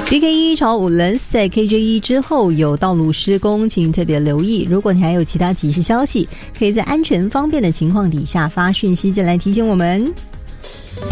BK1朝5人在 KJ1 之后有道路施工，请特别留意。如果你还有其他即时消息，可以在安全方便的情况底下发讯息进来提醒我们。